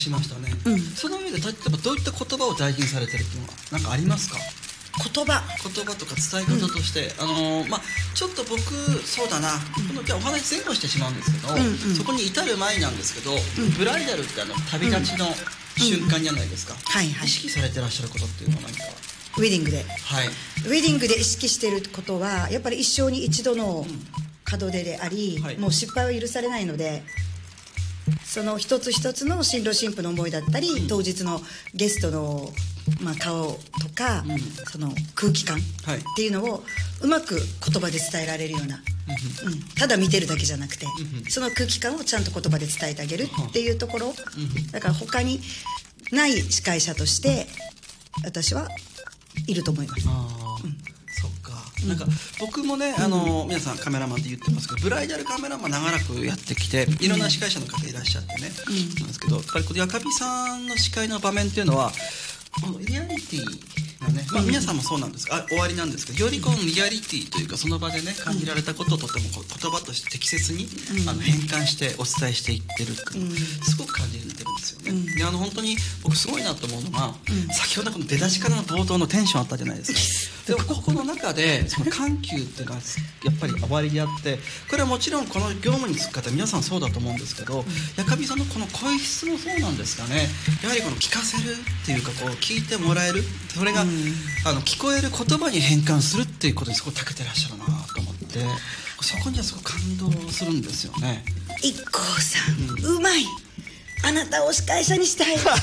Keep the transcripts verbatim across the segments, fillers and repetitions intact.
しましたね、 うん、 その上で例えばどういった言葉を大事にされてるっていうのは何かありますか？ 言葉言葉とか伝え方として、うん、あのー、まあちょっと僕そうだな、うん、この今日お話前後してしまうんですけど、うんうん、そこに至る前なんですけど、うん、ブライダルってあの旅立ちの瞬間じゃないですか、 うんはいはい、 意識されてらっしゃることっていうのは何か？ ウェディングで、 はい、 ウェディングで意識していることはやっぱり一生に一度の門出であり、うんはい、もう失敗は許されないので、その一つ一つの新郎新婦の思いだったり、うん、当日のゲストの、まあ、顔とか、うん、その空気感っていうのをうまく言葉で伝えられるような、うんうん、ただ見てるだけじゃなくて、うん、その空気感をちゃんと言葉で伝えてあげるっていうところ、うん、だから他にない司会者として私はいると思います。 あ、うん、そっか、なんか僕もね、あの、うん、皆さんカメラマンって言ってますけど、ブライダルカメラマン長らくやってきていろんな司会者の方いらっしゃってね、うん、なんですけど、やっぱりこの矢上さんの司会の場面っていうのはリアリティがね、まあ、皆さんもそうなんですが、あ終わりなんですけど、よりこのリアリティというかその場でね感じられたことをとてもこう言葉として適切に、うん、あの変換してお伝えしていってるっていうのをすごく感じるんですよね、うん、であの本当に僕すごいなと思うのが、うん、先ほどこの出だしからの冒頭のテンションあったじゃないですかでもここの中でその緩急っていうのがやっぱり終わりであって、これはもちろんこの業務に就く方皆さんそうだと思うんですけど、矢上さんのこの声質もそうなんですかね。やはりこの聞かせるっていうかこう聞いてもらえる、それが、うん、あの聞こえる言葉に変換するっていうことにすごく長けてらっしゃるなと思って、そこにはすごく感動するんですよね。 一 k o さん、うん、うまい、あなたを司会者にしたいこ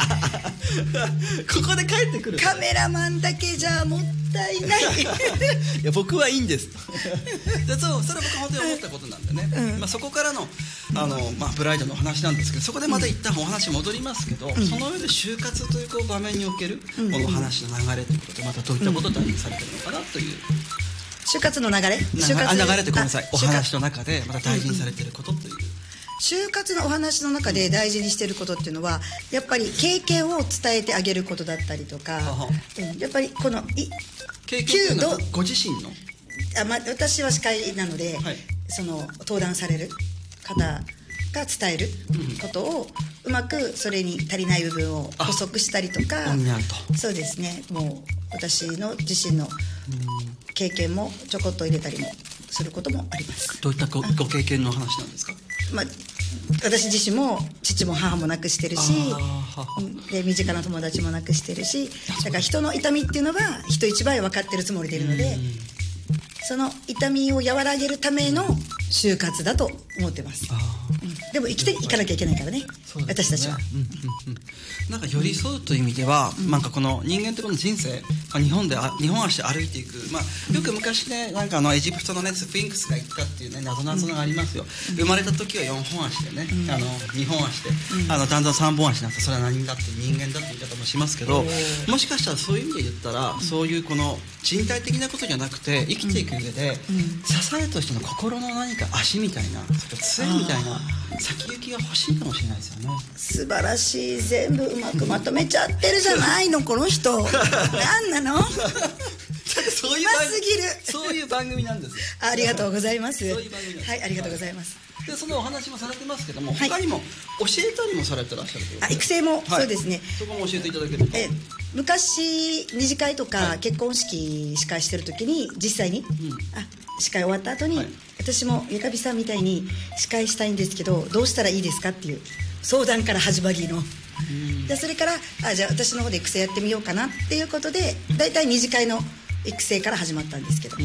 こで帰ってくるカメラマンだけじゃもったいないいや僕はいいんですでそうそれは僕本当に思ったことなんでね、うんまあ、そこからの、あの、まあ、ブライドのお話なんですけど、そこでまた一旦お話戻りますけど、うん、その上で就活というこう場面におけるこの話の流れということで、またどういったことを大事にされてるのかなという、 就活の流れ就活あ流れってごめんなさい、お話の中でまた大事にされてることという、うん就活のお話の中で大事にしていることっていうのはやっぱり経験を伝えてあげることだったりとか、うん、やっぱりこのい経験というのはご自身のあ、ま、私は司会なので、はい、その登壇される方が伝えることをうまくそれに足りない部分を補足したりとか、そうですね、もう私の自身の経験もちょこっと入れたりもすることもあります。 どういった ご, ご経験の話なんですか？ まあ、私自身も父も母も亡くしてるし、で身近な友達も亡くしてるし、だから人の痛みっていうのは人一倍分かってるつもりでいるので、その痛みを和らげるための就活だと思ってます。うん、でも生きていかなきゃいけないからね、ね私たちは、うんうんうん、なんか寄り添うという意味では、うん、なんかこの人間ってこの人生、まあ、日本であ日本足で歩いていく、まあ、よく昔ねなんかあのエジプトの、ね、スフィンクスが言ったっていうね謎々がありますよ、うん、生まれた時はよんほん足でね、うん、あのにほん足で、うん、あのだんだんさんぼん足になってそれは何だって人間だって言い方もしますけど、もしかしたらそういう意味で言ったら、うん、そういうこの人体的なことじゃなくて生きていく上で、うん、支えとしての心の何か足みたいな杖みたいな先行きが欲しいかもしれないですよね。 素晴らしい、全部うまくまとめちゃってるじゃないのこの人何なのそういう番組そういう番組なんです。 ありがとうございます。 そういう番組なんです。 はい、ありがとうございます。 でそのお話もされてますけども、はい、他にも教えたりもされてらっしゃるということで、 あ育成も、はい、そうですね、 そこも教えていただけると。 え昔二次会とか、はい、結婚式司会してる時に実際に、うん、あ司会終わった後に、はい、私も矢上さんみたいに司会したいんですけどどうしたらいいですかっていう相談から始まりの、うん、でそれからあじゃあ私の方で育成やってみようかなっていうことでだいたい二次会の育成から始まったんですけど、うん、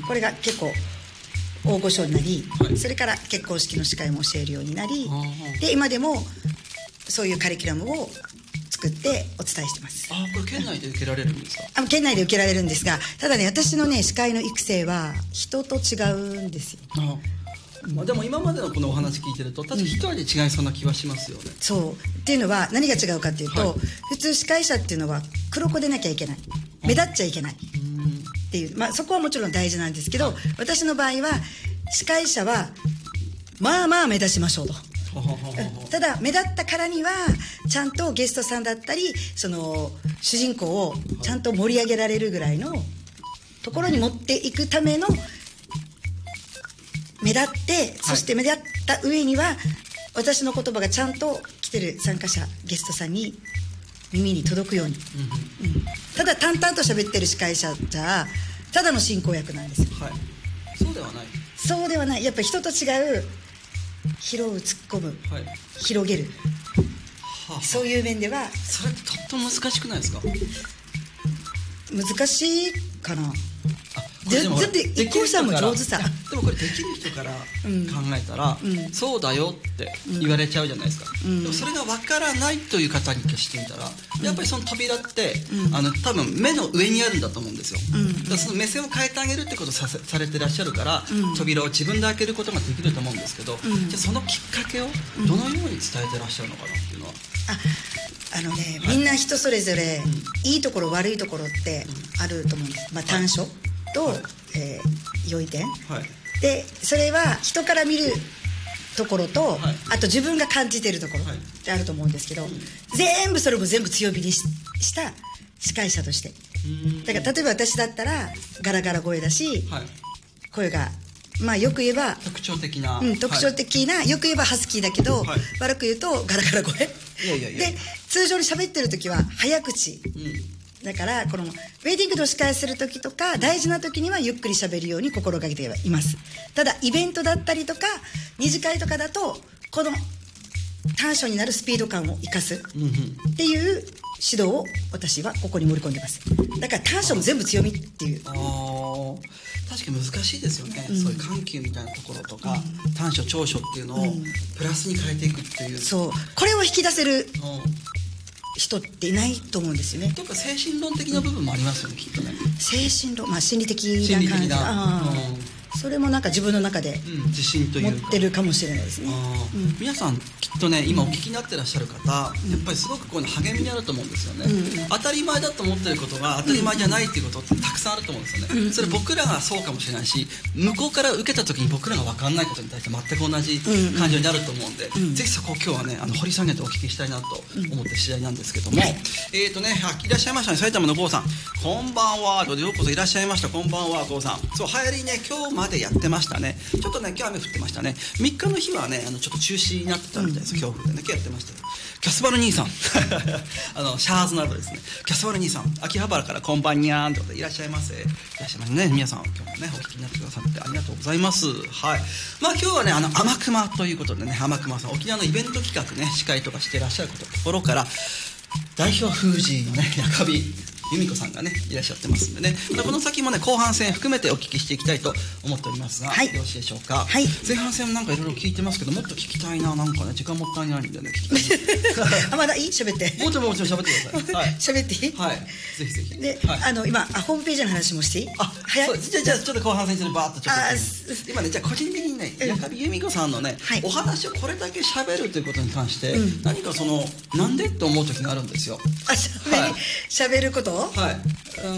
これが結構大御所になり、はい、それから結婚式の司会も教えるようになり、で今でもそういうカリキュラムを作ってお伝えしてます。 あこれ県内で受けられるんですか？ あ県内で受けられるんですが、ただね私のね司会の育成は人と違うんですよ。 あまあ、でも今までのこのお話聞いてると確かに一人で違いそうな気はしますよね、うん、そうっていうのは何が違うかっていうと、はい、普通司会者っていうのは黒子でなきゃいけない、目立っちゃいけないっていう、まあ、そこはもちろん大事なんですけど、はい、私の場合は司会者はまあまあ目立ちましょうとただ目立ったからにはちゃんとゲストさんだったりその主人公をちゃんと盛り上げられるぐらいのところに持っていくための目立って、そして目立った上には私の言葉がちゃんと来てる参加者ゲストさんに耳に届くように、 うんうんうん、ただ淡々と喋ってる司会者じゃただの進行役なんですよ、 はい、そうではない。 そうではない。やっぱり人と違う拾う突っ込む、 はい、 広げる、 はあ、 そういう面ではそれってとっても難しくないですか？ 難しいかな。 これでもだって一個さんも上手さ。 でもこれできる人から考えたら、 うん、 そうだよって言われちゃうじゃないですか、うん、でもそれが分からないという方にしてみたら、うん、やっぱりその扉って、うん、あの多分目の上にあるんだと思うんですよ、うん、だからその目線を変えてあげるってことを さ, されてらっしゃるから、うん、扉を自分で開けることができると思うんですけど、うん、じゃあそのきっかけをどのように伝えてらっしゃるのかなっていうのは、 ああのね、はい、みんな人それぞれ、うん、いいところ悪いところってあると思うんです、まあ、短所と、はい、えー、良い点、はい、でそれは人から見るところと、はい、あと自分が感じてるところってあると思うんですけど、はい、全部それも全部強火に し, した司会者として、だから例えば私だったらガラガラ声だし、はい、声がまあよく言えば特徴的な、 うん、特徴的な、はい、よく言えばハスキーだけど、はい、悪く言うとガラガラ声いやいやいや、 で通常に喋ってる時は早口、うん、だからこのウェディングの司会する時とか大事な時にはゆっくり喋るように心がけています。ただイベントだったりとか二次会とかだとこの短所になるスピード感を生かすっていう指導を私はここに盛り込んでます。だから短所も全部強みっていう。 あ確かに難しいですよね、うん、そういう緩急みたいなところとか、うん、短所長所っていうのをプラスに変えていくっていう、うん、 そうこれを引き出せる人っていないと思うんですよね。 とか精神論的な部分もありますよね、きっとね。 精神論、まあ心理的な感じ、心理的な、あ、うん、それもなんか自分の中で自信というか持ってるかもしれないですね。 うん、皆さんきっとね今お聞きになってらっしゃる方、うん、やっぱりすごくこう励みになると思うんですよね、うん、当たり前だと思ってることが当たり前じゃないっていうことってたくさんあると思うんですよね、うん、それ僕らがそうかもしれないし向こうから受けた時に僕らが分かんないことに対して全く同じ感情になると思うんで、うん、ぜひそこを今日はねあの掘り下げてお聞きしたいなと思ってる次第なんですけども、うん、えーとねいらっしゃいましたね、埼玉の郷さん、こんばんは、ようこそいらっしゃいました。こんばんは郷さん。そう流行りね今日までやってましたね。ちょっとね今日雨降ってましたね。みっかの日はねあのちょっと中止になってたみたいです、強風でね。今日やってましたよ。キャスバル兄さんあのシャーズなどですね。キャスバル兄さん、秋葉原からこんばんにゃーんってことでいらっしゃいませ。いらっしゃいますね。皆さん今日もねお聞きになってくださってありがとうございます。はい。まあ今日はねあの天熊ということでね、天熊さん沖縄のイベント企画ね司会とかしてらっしゃるところから代表封じのね中日由美子さんがねいらっしゃってますんでね、まあ、この先もね後半戦含めてお聞きしていきたいと思っておりますが、はい、よろしいでしょうか。はい、前半戦なんかいろいろ聞いてますけどもっと聞きたいな、なんかね時間もったいないんでね聞きたいあまだいい喋ってもうちょいもうちょい喋ってください。はい、 喋っていい？ はい、ぜひぜひ。 で、 はい、 あの今あホームページの話もしていい？ あ、早い。じゃあじゃあちょっと後半戦でバーッとちょっと今ねじゃあ個人的にね中日由美子さんのね、はい、お話をこれだけ喋るということに関して、うん、何かそのなんでって思う時があるんですよ。 あ、喋り、はい、喋ること？ はい。 うんうん、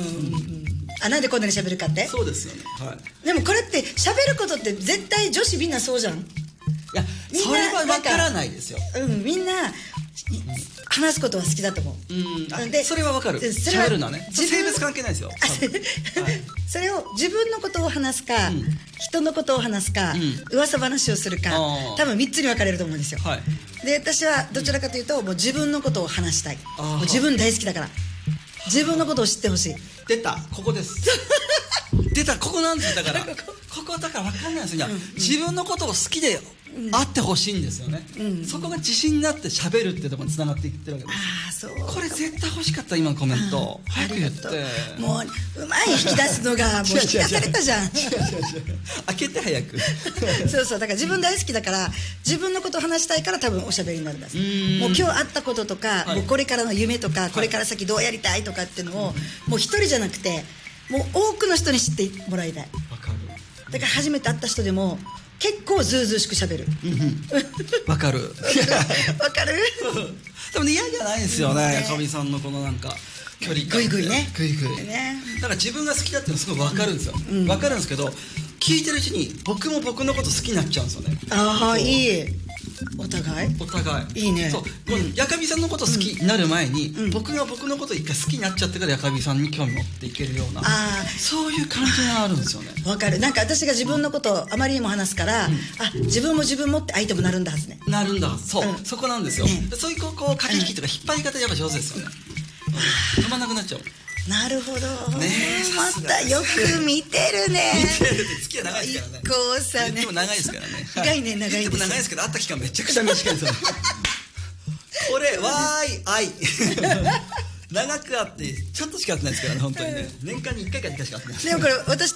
あなんでこんなに喋るかって？ そうですよね、はい、 でもこれって喋ることって絶対女子みんなそうじゃん。いやそれは分からないですよ。 うんみんな話すことは好きだと思う。 うんでそれは分かる。喋るのはね性別関係ないですよ。はい、 それを自分のことを話すか、うん、人のことを話すか、うん、噂話をするか多分みっつに分かれると思うんですよ、はい、で私はどちらかというともう自分のことを話したい。もう自分大好きだから自分のことを知ってほしい。 出たここです出たここなんですだからここだから分かんないですよ、うんうん、自分のことを好きであってほしいんですよね、うん、そこが自信になって喋るっていうところにつながっていってるわけです。 あそうこれ絶対欲しかった今のコメント早く言って。 もううまい引き出すのがもう引き出されたじゃん。違う違う違う開けて早くそうそうだから自分大好きだから自分のことを話したいから多分おしゃべりになるんです。もう今日あったこととか、はい、もうこれからの夢とかこれから先どうやりたいとかっていうのを、はい、もう一人じゃなくてもう多くの人に知ってもらいたい。 わかる。 だから初めて会った人でも結構ずうずうしくしゃべる。 わかるわかるでもね嫌じゃないですよねかみさんのこのなんか距離感グイグイねグイグイね。だから自分が好きだっていうのすごいわかるんですよ、うん、わかるんですけど聞いてるうちに僕も僕のこと好きになっちゃうんですよね。 ああいいお互いお互いいいね。 そう、うん、ヤカビさんのこと好きになる前に、うん、僕が僕のこと一回好きになっちゃってからヤカビさんに興味持っていけるような、あ、そういう感じがあるんですよね。 わかる。なんか私が自分のことをあまりにも話すから、うん、あ、自分も自分もって相手もなるんだはずね。 なるんだ、そう、うん、そこなんですよ、ね、そういうこう駆け引きとか引っ張り方やっぱ上手ですよね、うん、止まんなくなっちゃう。 なるほどね。 またよく見てるね。 見てるって付き合い長いですからね。 こうさね。 でも長いですからね。 長いね、長いです。 でも長いですけど、会った期間めちゃくちゃ短いですよね。これわーい愛長く会ってちょっとしか会ってないですからね、本当にね。年間にいっかいかにかいしか会ってない。 でもこれ私